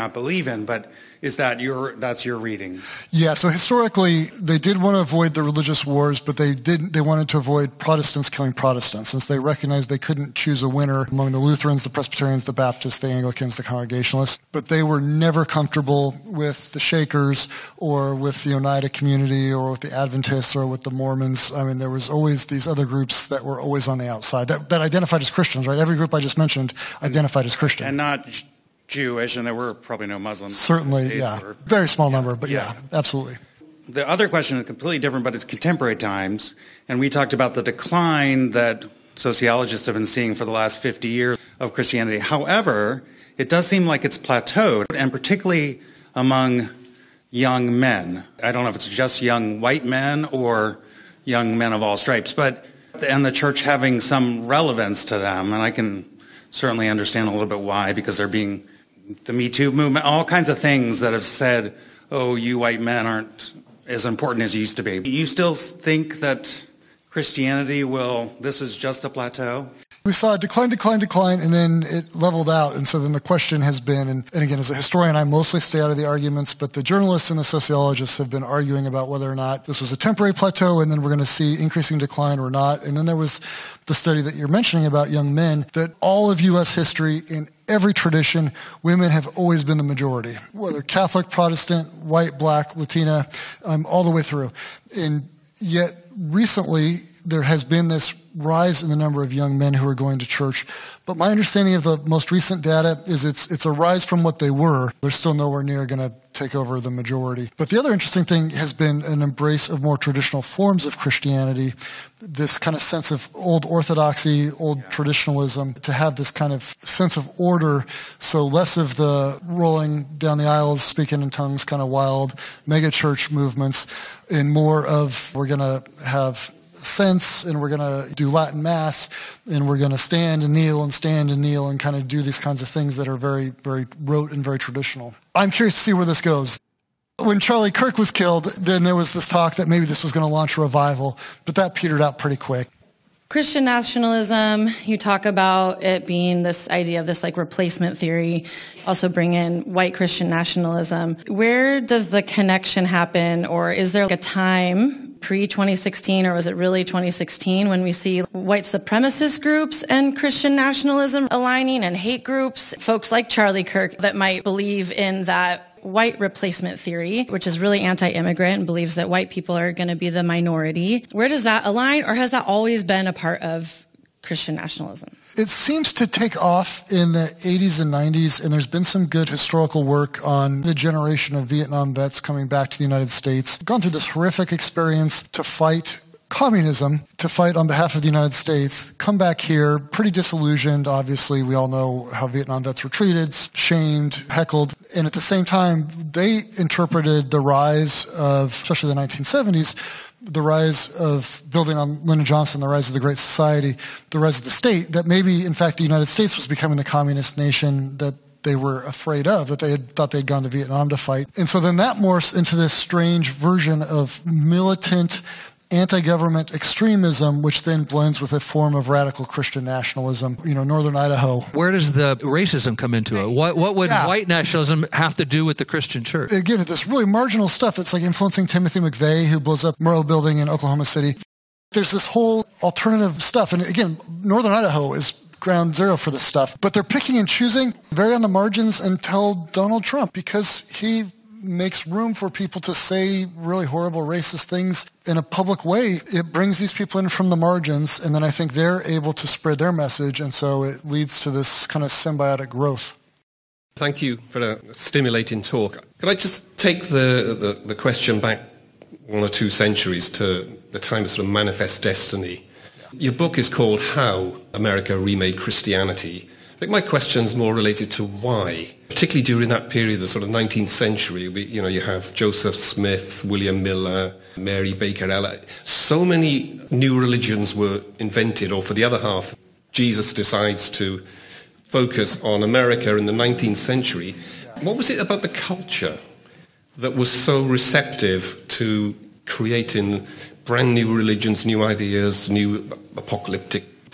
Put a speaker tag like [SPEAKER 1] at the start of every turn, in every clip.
[SPEAKER 1] not believe in, but that's your reading?
[SPEAKER 2] Yeah, so historically, they did want to avoid the religious wars, but they wanted to avoid Protestants killing Protestants, since they recognized they couldn't choose a winner among the Lutherans, the Presbyterians, the Baptists, the Anglicans, the Congregationalists. But they were never comfortable with the Shakers or with the Oneida community or with the Adventists or with the Mormons. I mean, there was always these other groups that were always on the outside, that identified as Christians, right? Every group I just mentioned identified as Christian.
[SPEAKER 1] And not Jewish, and there were probably no Muslims.
[SPEAKER 2] Certainly, yeah. Very small number, but yeah, absolutely.
[SPEAKER 1] The other question is completely different, but it's contemporary times. And we talked about the decline that sociologists have been seeing for the last 50 years of Christianity. However, it does seem like it's plateaued, and particularly among young men. I don't know if it's just young white men or young men of all stripes, and the church having some relevance to them. And I can certainly understand a little bit why, because they're being the Me Too movement, all kinds of things that have said, oh, you white men aren't as important as you used to be. You still think that Christianity this is just a plateau?
[SPEAKER 2] We saw a decline, and then it leveled out. And so then the question has been, and again, as a historian, I mostly stay out of the arguments, but the journalists and the sociologists have been arguing about whether or not this was a temporary plateau and then we're going to see increasing decline or not. And then there was the study that you're mentioning about young men, that all of U.S. history, in every tradition, women have always been the majority, whether Catholic, Protestant, white, black, Latina, all the way through. And yet recently, there has been this rise in the number of young men who are going to church. But my understanding of the most recent data is it's a rise from what they were. They're still nowhere near going to take over the majority. But the other interesting thing has been an embrace of more traditional forms of Christianity, this kind of sense of old orthodoxy, old traditionalism, to have this kind of sense of order, so less of the rolling down the aisles, speaking in tongues, kind of wild mega-church movements, and more of we're going to have sense, and we're going to do Latin Mass, and we're going to stand and kneel and kind of do these kinds of things that are very, very rote and very traditional. I'm curious to see where this goes. When Charlie Kirk was killed, then there was this talk that maybe this was going to launch a revival, but that petered out pretty quick.
[SPEAKER 3] Christian nationalism, you talk about it being this idea of this like replacement theory, also bring in white Christian nationalism. Where does the connection happen, or is there like a time pre-2016, or was it really 2016 when we see white supremacist groups and Christian nationalism aligning, and hate groups, folks like Charlie Kirk that might believe in that white replacement theory, which is really anti-immigrant and believes that white people are going to be the minority. Where does that align, or has that always been a part of Christian nationalism?
[SPEAKER 2] It seems to take off in the 80s and 90s, and there's been some good historical work on the generation of Vietnam vets coming back to the United States, gone through this horrific experience to fight communism, to fight on behalf of the United States, come back here, pretty disillusioned. Obviously, we all know how Vietnam vets were treated, shamed, heckled. And at the same time, they interpreted the rise of, especially the 1970s, the rise of, building on Lyndon Johnson, the rise of the Great Society, the rise of the state, that maybe, in fact, the United States was becoming the communist nation that they were afraid of, that they had thought they'd gone to Vietnam to fight. And so then that morphs into this strange version of militant anti-government extremism, which then blends with a form of radical Christian nationalism, northern Idaho.
[SPEAKER 4] Where does the racism come into it? What would white nationalism have to do with the Christian church?
[SPEAKER 2] Again, this really marginal stuff that's like influencing Timothy McVeigh, who blows up Murrah Building in Oklahoma City. There's this whole alternative stuff. And again, northern Idaho is ground zero for this stuff. But they're picking and choosing very on the margins until Donald Trump, because he makes room for people to say really horrible racist things in a public way. It brings these people in from the margins, and then I think they're able to spread their message, and so it leads to this kind of symbiotic growth.
[SPEAKER 5] Thank you for a stimulating talk. Could I just take the question back 1 or 2 centuries to the time of sort of manifest destiny? Your book is called How America Remade Christianity. I think my question's more related to why, particularly during that period, the sort of 19th century. You have Joseph Smith, William Miller, Mary Baker Eddy. So many new religions were invented, or for the other half, Jesus decides to focus on America in the 19th century. What was it about the culture that was so receptive to creating brand new religions, new ideas, new apocalyptic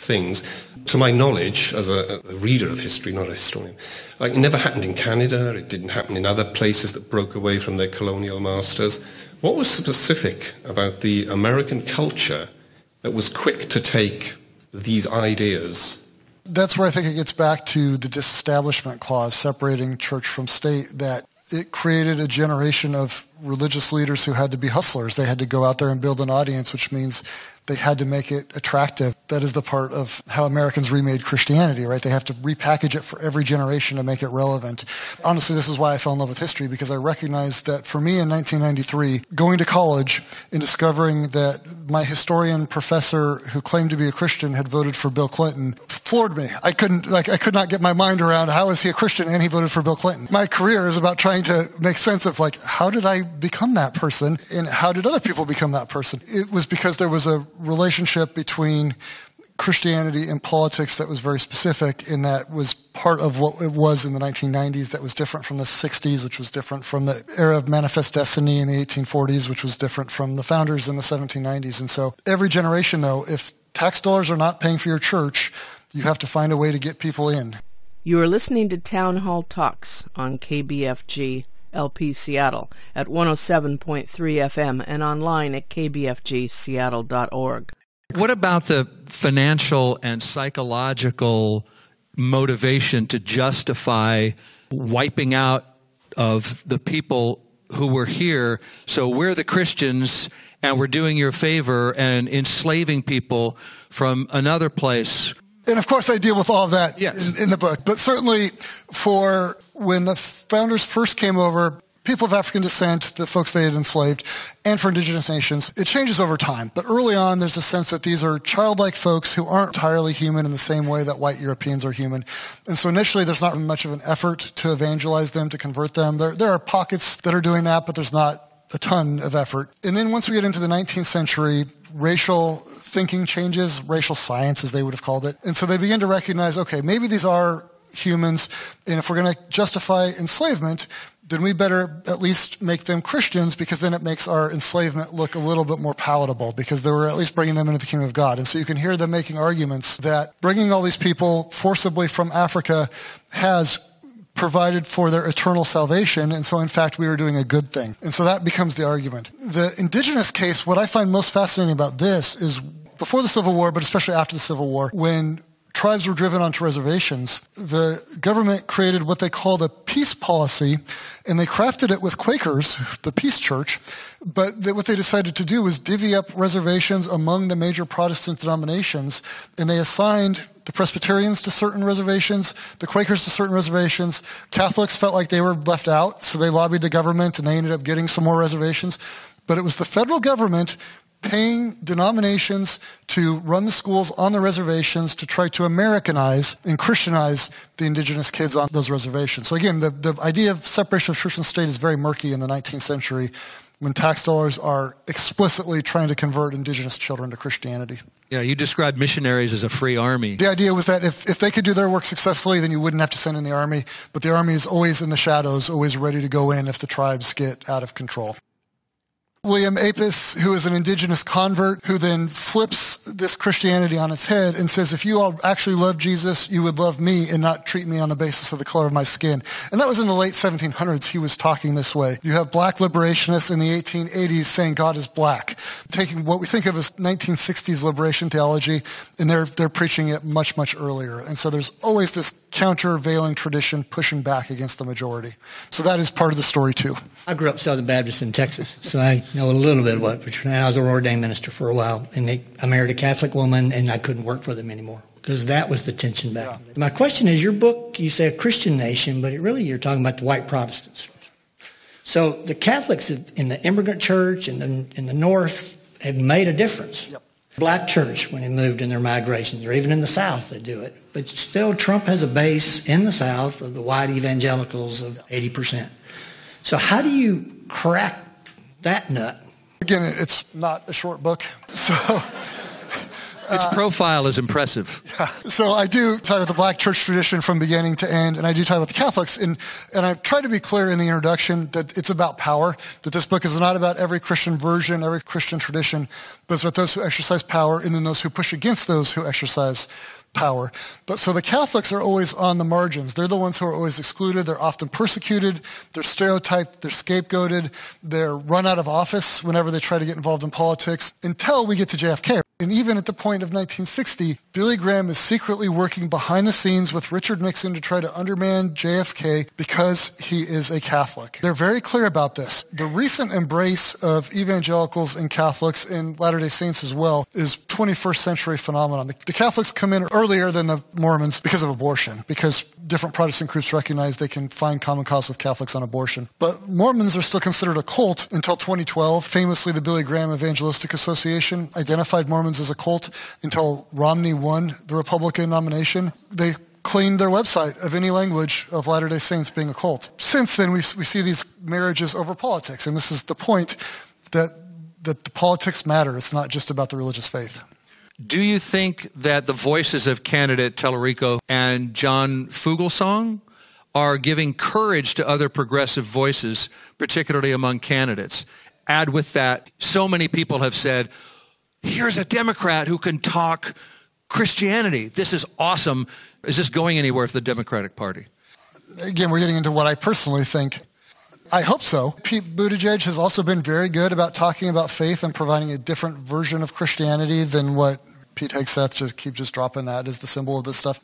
[SPEAKER 5] things. To my knowledge, as a reader of history, not a historian, it never happened in Canada. It didn't happen in other places that broke away from their colonial masters. What was specific about the American culture that was quick to take these ideas?
[SPEAKER 2] That's where I think it gets back to the disestablishment clause, separating church from state, that it created a generation of religious leaders who had to be hustlers. They had to go out there and build an audience, which means they had to make it attractive. That is the part of how Americans remade Christianity, right? They have to repackage it for every generation to make it relevant. Honestly, this is why I fell in love with history, because I recognized that for me in 1993, going to college and discovering that my historian professor who claimed to be a Christian had voted for Bill Clinton floored me. I could not get my mind around how is he a Christian and he voted for Bill Clinton. My career is about trying to make sense of how did I become that person and how did other people become that person? It was because there was a relationship between Christianity and politics that was very specific, and that was part of what it was in the 1990s that was different from the 60s, which was different from the era of manifest destiny in the 1840s, which was different from the founders in the 1790s. And so every generation, though, if tax dollars are not paying for your church, you have to find a way to get people in.
[SPEAKER 6] You are listening to Town Hall Talks on KBFG LP Seattle at 107.3 FM and online at kbfgseattle.org.
[SPEAKER 4] What about the financial and psychological motivation to justify wiping out of the people who were here? So we're the Christians and we're doing you a favor and enslaving people from another place.
[SPEAKER 2] And of course I deal with all of that
[SPEAKER 4] yes.
[SPEAKER 2] in the book. But certainly for when the founders first came over, people of African descent, the folks they had enslaved, and for indigenous nations, it changes over time. But early on, there's a sense that these are childlike folks who aren't entirely human in the same way that white Europeans are human. And so initially, there's not much of an effort to evangelize them, to convert them. There are pockets that are doing that, but there's not a ton of effort. And then once we get into the 19th century, racial thinking changes, racial science, as they would have called it. And so they begin to recognize, okay, maybe these are humans, and if we're going to justify enslavement, then we better at least make them Christians, because then it makes our enslavement look a little bit more palatable, because they were at least bringing them into the kingdom of God. And so you can hear them making arguments that bringing all these people forcibly from Africa has provided for their eternal salvation, and so in fact we are doing a good thing. And so that becomes the argument. The indigenous case, what I find most fascinating about this is before the Civil War, but especially after the Civil War, when tribes were driven onto reservations, the government created what they called a peace policy, and they crafted it with Quakers, the Peace Church, but what they decided to do was divvy up reservations among the major Protestant denominations, and they assigned the Presbyterians to certain reservations, the Quakers to certain reservations. Catholics felt like they were left out, so they lobbied the government, and they ended up getting some more reservations. But it was the federal government paying denominations to run the schools on the reservations to try to Americanize and Christianize the indigenous kids on those reservations. So again, the idea of separation of church and state is very murky in the 19th century when tax dollars are explicitly trying to convert indigenous children to Christianity.
[SPEAKER 4] Yeah, you described missionaries as a free army.
[SPEAKER 2] The idea was that if they could do their work successfully, then you wouldn't have to send in the army. But the army is always in the shadows, always ready to go in if the tribes get out of control. William Apis, who is an indigenous convert, who then flips this Christianity on its head and says, if you all actually love Jesus, you would love me and not treat me on the basis of the color of my skin. And that was in the late 1700s. He was talking this way. You have black liberationists in the 1880s saying God is black, taking what we think of as 1960s liberation theology, and they're preaching it much, much earlier. And so there's always this countervailing tradition pushing back against the majority. So that is part of the story too.
[SPEAKER 7] I grew up Southern Baptist in Texas, so I know a little bit about fraternity. I was an ordained minister for a while, and I married a Catholic woman, and I couldn't work for them anymore because that was the tension back then. My question is, your book, you say a Christian nation, but you're talking about the white Protestants. So the Catholics in the immigrant church and in the North have made a difference.
[SPEAKER 2] Yep.
[SPEAKER 7] Black church, when they moved in their migrations, or even in the South, they do it. But still, Trump has a base in the South of the white evangelicals of 80%. So how do you crack that nut?
[SPEAKER 2] Again, it's not a short book. So
[SPEAKER 4] Its profile is impressive.
[SPEAKER 2] So I do talk about the black church tradition from beginning to end, and I do talk about the Catholics. And I've tried to be clear in the introduction that it's about power, that this book is not about every Christian version, every Christian tradition, but it's about those who exercise power and then those who push against those who exercise power. But so the Catholics are always on the margins. They're the ones who are always excluded. They're often persecuted. They're stereotyped. They're scapegoated. They're run out of office whenever they try to get involved in politics until we get to JFK. And even at the point of 1960, Billy Graham is secretly working behind the scenes with Richard Nixon to try to undermine JFK because he is a Catholic. They're very clear about this. The recent embrace of evangelicals and Catholics and Latter-day Saints as well is 21st century phenomenon. The Catholics come in earlier than the Mormons because of abortion, because different Protestant groups recognize they can find common cause with Catholics on abortion. But Mormons are still considered a cult until 2012. Famously, the Billy Graham Evangelistic Association identified Mormons as a cult until Romney won the Republican nomination. They cleaned their website of any language of Latter-day Saints being a cult. Since then, we see these marriages over politics, and this is the point that the politics matter. It's not just about the religious faith.
[SPEAKER 4] Do you think that the voices of candidate Tallarico and John Fugelsang are giving courage to other progressive voices, particularly among candidates? Add with that, so many people have said, here's a Democrat who can talk Christianity. This is awesome. Is this going anywhere for the Democratic Party?
[SPEAKER 2] Again, we're getting into what I personally think. I hope so. Pete Buttigieg has also been very good about talking about faith and providing a different version of Christianity than what Pete Hegseth just dropping that as the symbol of this stuff.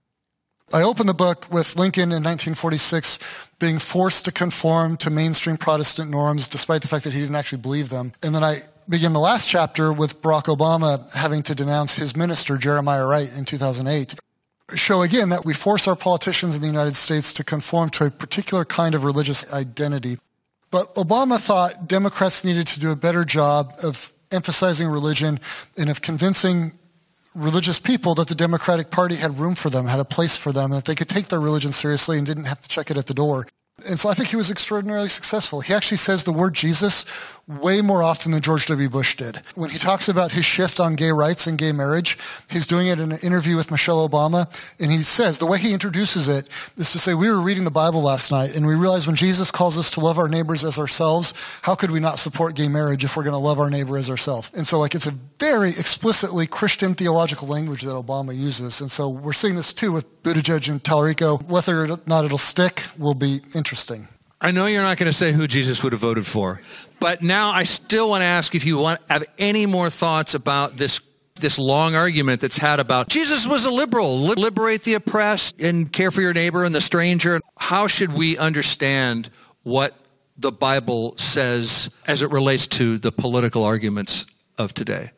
[SPEAKER 2] I open the book with Lincoln in 1946 being forced to conform to mainstream Protestant norms despite the fact that he didn't actually believe them. And then I begin the last chapter with Barack Obama having to denounce his minister, Jeremiah Wright, in 2008. Show again that we force our politicians in the United States to conform to a particular kind of religious identity. But Obama thought Democrats needed to do a better job of emphasizing religion and of convincing religious people that the Democratic Party had room for them, had a place for them, and that they could take their religion seriously and didn't have to check it at the door. And so I think he was extraordinarily successful. He actually says the word Jesus way more often than George W. Bush did. When he talks about his shift on gay rights and gay marriage, he's doing it in an interview with Michelle Obama, and he says, the way he introduces it is to say, we were reading the Bible last night, and we realized when Jesus calls us to love our neighbors as ourselves, how could we not support gay marriage if we're going to love our neighbor as ourselves? And so it's a very explicitly Christian theological language that Obama uses. And so we're seeing this too with Buttigieg and Tallarico. Whether or not it'll stick will be interesting.
[SPEAKER 4] I know you're not going to say who Jesus would have voted for, but now I still want to ask if you have any more thoughts about this long argument that's had about Jesus was a liberal, liberate the oppressed and care for your neighbor and the stranger. How should we understand what the Bible says as it relates to the political arguments of today?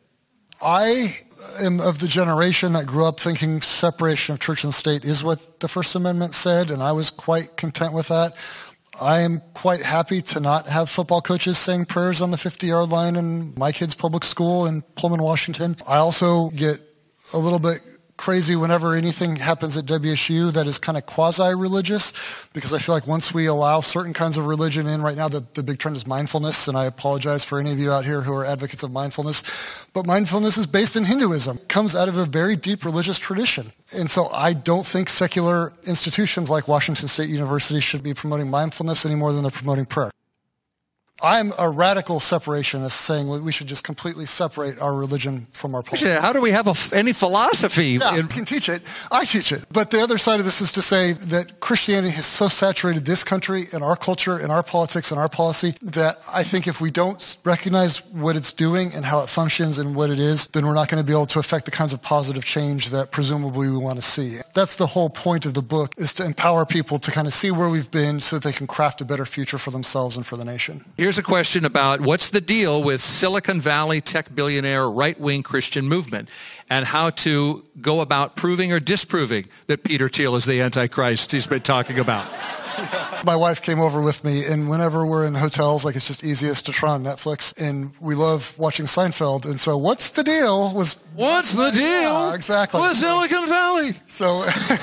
[SPEAKER 2] I am of the generation that grew up thinking separation of church and state is what the First Amendment said, and I was quite content with that. I am quite happy to not have football coaches saying prayers on the 50-yard line in my kid's public school in Pullman, Washington. I also get a little bit crazy whenever anything happens at WSU that is kind of quasi-religious, because I feel like once we allow certain kinds of religion in, right now the big trend is mindfulness, and I apologize for any of you out here who are advocates of mindfulness, but mindfulness is based in Hinduism. It comes out of a very deep religious tradition. And so I don't think secular institutions like Washington State University should be promoting mindfulness any more than they're promoting prayer. I'm a radical separationist, saying we should just completely separate our religion from our politics.
[SPEAKER 4] How do we have any philosophy?
[SPEAKER 2] Yeah, we can teach it. I teach it. But the other side of this is to say that Christianity has so saturated this country and our culture and our politics and our policy that I think if we don't recognize what it's doing and how it functions and what it is, then we're not going to be able to affect the kinds of positive change that presumably we want to see. That's the whole point of the book, is to empower people to kind of see where we've been so that they can craft a better future for themselves and for the nation.
[SPEAKER 4] Here's a question about what's the deal with Silicon Valley tech billionaire right-wing Christian movement and how to go about proving or disproving that Peter Thiel is the Antichrist he's been talking about.
[SPEAKER 2] My wife came over with me, and whenever we're in hotels, like it's just easiest to turn on Netflix, and we love watching Seinfeld. And so, what's the deal?
[SPEAKER 4] What's the deal?
[SPEAKER 2] Yeah, exactly.
[SPEAKER 4] With Silicon Valley?
[SPEAKER 2] So,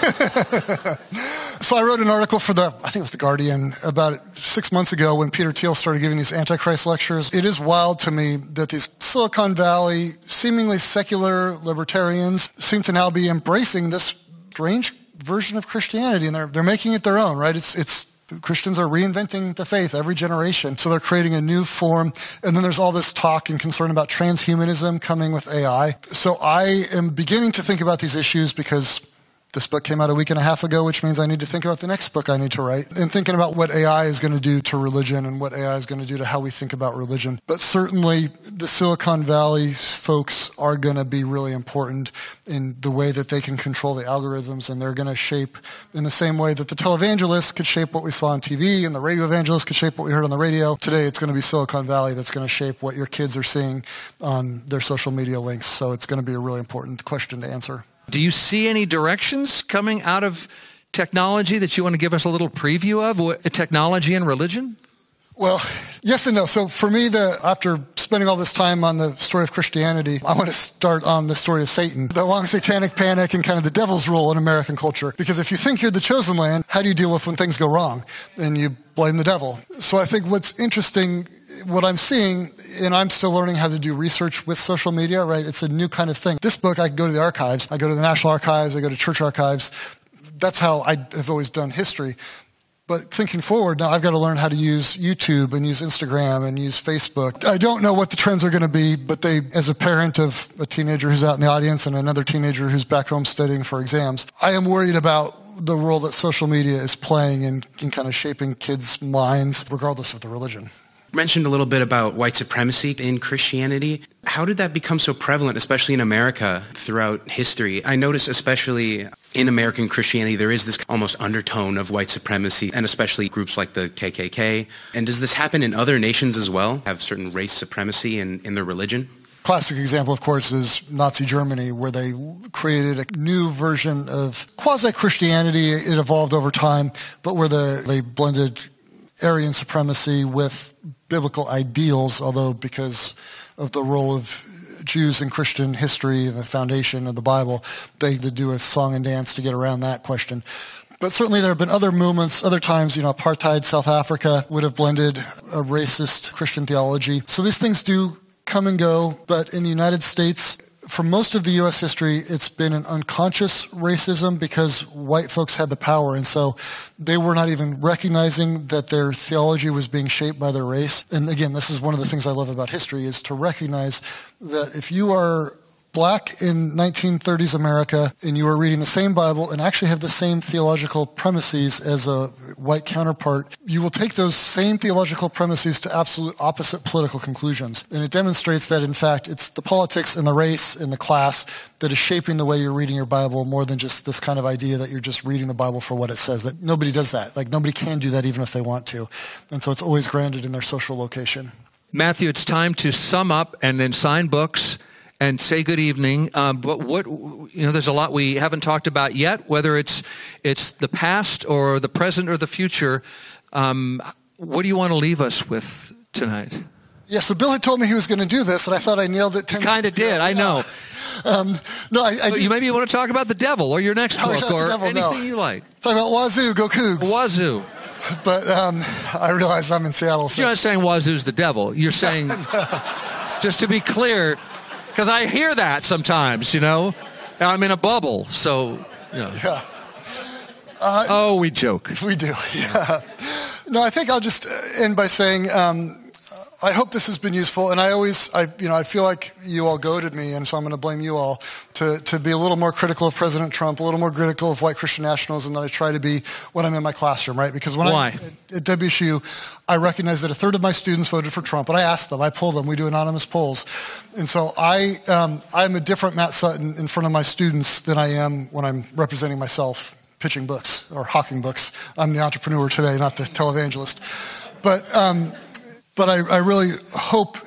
[SPEAKER 2] so I wrote an article for I think it was The Guardian, about 6 months ago when Peter Thiel started giving these Antichrist lectures. It is wild to me that these Silicon Valley, seemingly secular libertarians seem to now be embracing this strange version of Christianity, and they're making it their own, right? It's Christians are reinventing the faith every generation, so they're creating a new form. And then there's all this talk and concern about transhumanism coming with AI. So I am beginning to think about these issues because this book came out a week and a half ago, which means I need to think about the next book I need to write, and thinking about what AI is going to do to religion and what AI is going to do to how we think about religion. But certainly the Silicon Valley folks are going to be really important in the way that they can control the algorithms, and they're going to shape in the same way that the televangelists could shape what we saw on TV and the radio evangelists could shape what we heard on the radio. Today it's going to be Silicon Valley that's going to shape what your kids are seeing on their social media links. So it's going to be a really important question to answer.
[SPEAKER 4] Do you see any directions coming out of technology that you want to give us a little preview of, technology and religion?
[SPEAKER 2] Well, yes and no. So for me, after spending all this time on the story of Christianity, I want to start on the story of Satan, the long satanic panic and kind of the devil's role in American culture. Because if you think you're the chosen land, how do you deal with when things go wrong? And you blame the devil. So I think what's interesting, what I'm seeing, and I'm still learning how to do research with social media, right? It's a new kind of thing. This book, I go to the archives. I go to the National Archives. I go to church archives. That's how I have always done history. But thinking forward, now I've got to learn how to use YouTube and use Instagram and use Facebook. I don't know what the trends are going to be, but as a parent of a teenager who's out in the audience and another teenager who's back home studying for exams, I am worried about the role that social media is playing in kind of shaping kids' minds, regardless of the religion.
[SPEAKER 8] Mentioned a little bit about white supremacy in Christianity. How did that become so prevalent, especially in America throughout history? I notice especially in American Christianity, there is this almost undertone of white supremacy, and especially groups like the KKK. And does this happen in other nations as well, have certain race supremacy in their religion?
[SPEAKER 2] Classic example, of course, is Nazi Germany, where they created a new version of quasi-Christianity. It evolved over time, but where they blended Aryan supremacy with biblical ideals, although because of the role of Jews in Christian history and the foundation of the Bible, they did do a song and dance to get around that question. But certainly there have been other movements, other times, apartheid South Africa would have blended a racist Christian theology. So these things do come and go, but in the United States, for most of the U.S. history, it's been an unconscious racism because white folks had the power, and so they were not even recognizing that their theology was being shaped by their race. And again, this is one of the things I love about history, is to recognize that if you are black in 1930s America and you are reading the same Bible and actually have the same theological premises as a white counterpart, you will take those same theological premises to absolute opposite political conclusions. And it demonstrates that, in fact, it's the politics and the race and the class that is shaping the way you're reading your Bible more than just this kind of idea that you're just reading the Bible for what it says. That nobody does that. Like, nobody can do that even if they want to. And so it's always grounded in their social location.
[SPEAKER 4] Matthew, it's time to sum up and then sign books and say good evening. But there's a lot we haven't talked about yet, whether it's the past or the present or the future. What do you want to leave us with tonight?
[SPEAKER 2] Yeah, so Bill had told me he was going to do this, and I thought I nailed it 10 minutes
[SPEAKER 4] kind of did, I know.
[SPEAKER 2] You
[SPEAKER 4] maybe want to talk about the devil or your next book or
[SPEAKER 2] devil,
[SPEAKER 4] anything you like.
[SPEAKER 2] Talk about Wazoo, go Cougs.
[SPEAKER 4] Wazoo.
[SPEAKER 2] But I realize I'm in Seattle. So.
[SPEAKER 4] You're not saying Wazoo's the devil. You're saying, just to be clear, because I hear that sometimes, I'm in a bubble, so,
[SPEAKER 2] Yeah.
[SPEAKER 4] We joke.
[SPEAKER 2] We do, yeah. No, I think I'll just end by saying I hope this has been useful, and I feel like you all goaded me, and so I'm going to blame you all to be a little more critical of President Trump, a little more critical of white Christian nationalism than I try to be when I'm in my classroom, right? Because when
[SPEAKER 4] Why?
[SPEAKER 2] I'm at WSU, I recognize that a third of my students voted for Trump, and I asked them, I polled them, we do anonymous polls, and so I'm a different Matt Sutton in front of my students than I am when I'm representing myself, pitching books or hawking books. I'm the entrepreneur today, not the televangelist. But I really hope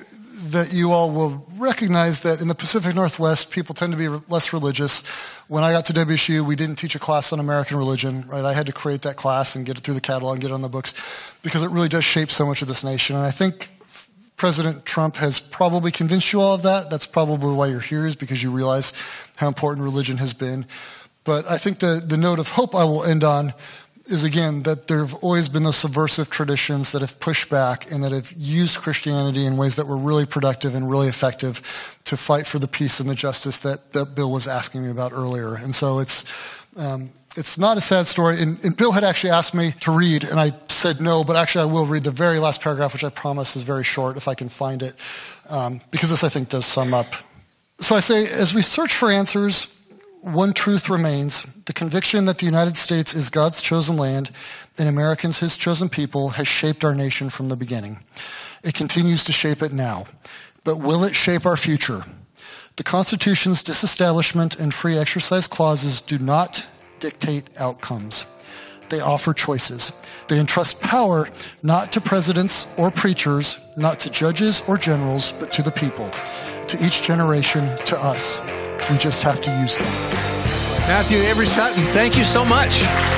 [SPEAKER 2] that you all will recognize that in the Pacific Northwest, people tend to be less religious. When I got to WSU, we didn't teach a class on American religion, right? I had to create that class and get it through the catalog and get it on the books because it really does shape so much of this nation. And I think President Trump has probably convinced you all of that. That's probably why you're here, is because you realize how important religion has been. But I think the note of hope I will end on is, again, that there have always been those subversive traditions that have pushed back and that have used Christianity in ways that were really productive and really effective to fight for the peace and the justice that Bill was asking me about earlier. And so it's not a sad story. And Bill had actually asked me to read, and I said no, but actually I will read the very last paragraph, which I promise is very short if I can find it, because this, I think, does sum up. So I say, as we search for answers, one truth remains: the conviction that the United States is God's chosen land and Americans his chosen people has shaped our nation from the beginning. It continues to shape it now. But will it shape our future? The Constitution's disestablishment and free exercise clauses do not dictate outcomes. They offer choices. They entrust power not to presidents or preachers, not to judges or generals, but to the people, to each generation, to us. We just have to use them.
[SPEAKER 4] Matthew Avery Sutton, thank you so much.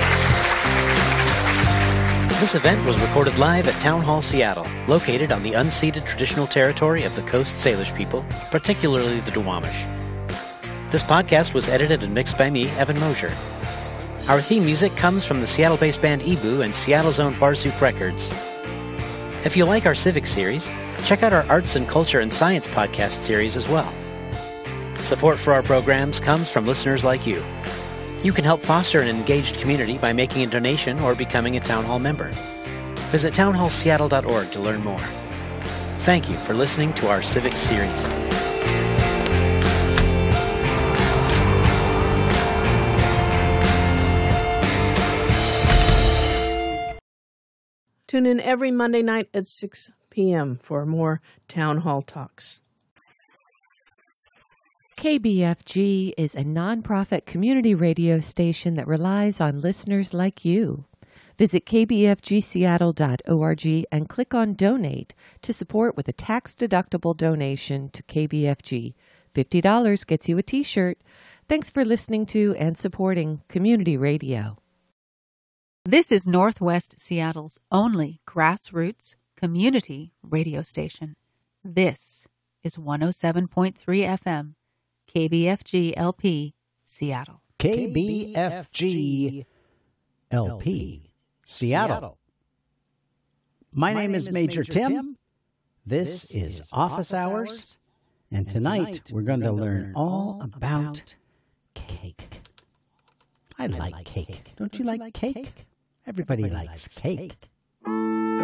[SPEAKER 9] This event was recorded live at Town Hall Seattle, located on the unceded traditional territory of the Coast Salish people, particularly the Duwamish. This podcast was edited and mixed by me, Evan Mosier. Our theme music comes from the Seattle-based band Ebu and Seattle's own Barzook Records. If you like our Civic series, check out our Arts and Culture and Science podcast series as well. Support for our programs comes from listeners like you. You can help foster an engaged community by making a donation or becoming a Town Hall member. Visit townhallseattle.org to learn more. Thank you for listening to our Civic series.
[SPEAKER 6] Tune in every Monday night at 6 p.m. for more Town Hall Talks.
[SPEAKER 10] KBFG is a nonprofit community radio station that relies on listeners like you. Visit kbfgseattle.org and click on Donate to support with a tax-deductible donation to KBFG. $50 gets you a t-shirt. Thanks for listening to and supporting community radio.
[SPEAKER 11] This is Northwest Seattle's only grassroots community radio station. This is 107.3 FM. KBFG LP, Seattle.
[SPEAKER 12] KBFG LP, Seattle. My name is Major Tim. This is Office Hours, and tonight we're going to learn all about cake. I like cake. Don't you like cake? Everybody likes cake.